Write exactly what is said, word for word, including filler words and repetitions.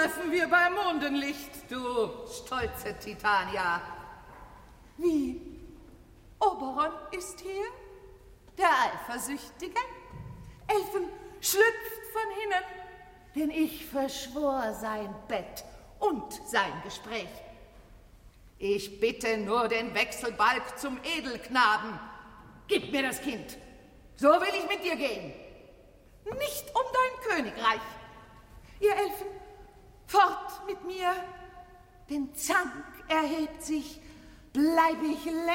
treffen wir bei Mondenlicht, du stolze Titania. Wie? Oberon ist hier? Der Eifersüchtige? Elfen, schlüpft von hinnen, denn ich verschwor sein Bett und sein Gespräch. Ich bitte nur den Wechselbalg zum Edelknaben. Gib mir das Kind. So will ich mit dir gehen. Nicht um dein Königreich. Ihr Elfen, fort mit mir. Den Zank erhebt sich, bleib ich länger.